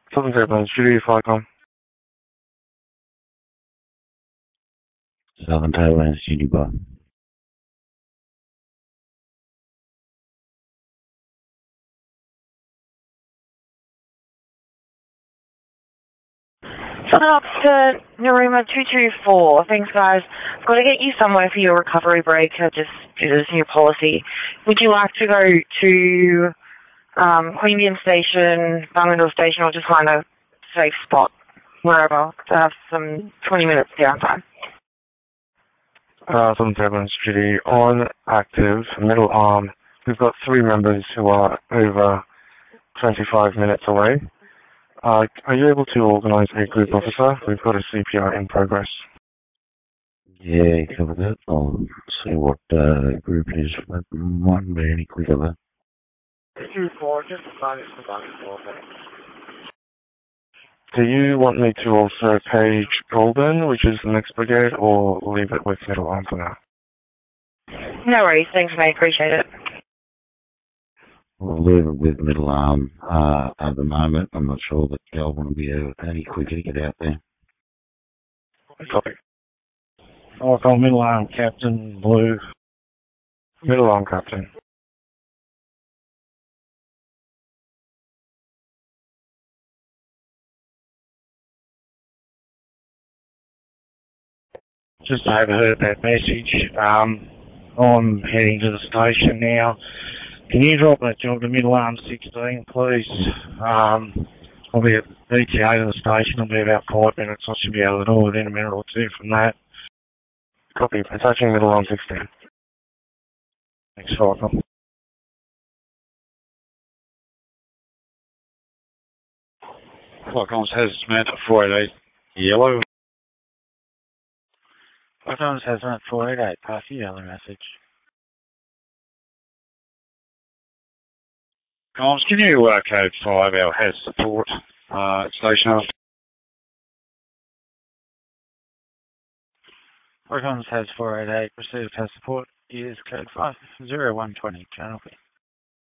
Southern Fairbanks, Judy Falcon. Southern Fairbanks, Judy Bar. Southern Oxford, Naruma 224. Thanks, guys. I've got to get you somewhere for your recovery break, just due to this new policy. Would you like to go to Queanbeyan Station, Bungendore Station, or just find a safe spot, wherever, to have some 20 minutes downtime? Southern Fairbanks, Judy, on active, middle arm. We've got 3 members who are over 25 minutes away. Are you able to organise a group officer? We've got a CPR in progress. Yeah, cover that. I'll see what group it is. That mightn't be any quicker though. 2-4, just starting to thanks. Do you want me to also page Golden, which is the next brigade, or leave it with middle arm for now? No worries. Thanks, mate. Appreciate it. We'll leave it with middle arm at the moment. I'm not sure that they'll want to be any quicker to get out there. Copy. I'll call middle arm Captain Blue. Middle arm Captain. Just overheard that message. I'm heading to the station now. Can you drop that job to middle arm 16, please? I'll be at the ETA to the station. I'll be about 5 minutes. I should be able to do it in a minute or two from that. Copy. Attaching middle arm 16. Thanks, Falcon. Falcon's has Samantha 488 yellow. Falcon's has Samantha 488, pass the yellow message. Comms, can you code 5 our has support station? Falcon's has 488, received has support is code 5, 0120, channel B.